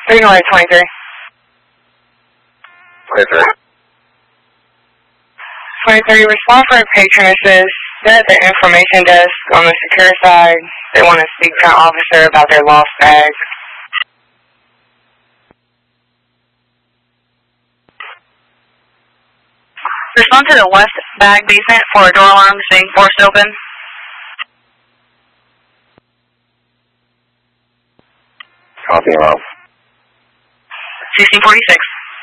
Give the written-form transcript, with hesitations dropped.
Signal 23. 23. 23, respond for patronesses. They're at the information desk on the secure side. They want to speak to an officer about their lost bag. Respond to the west bag basement for a door alarm being forced open. Copy, Rob. 1646.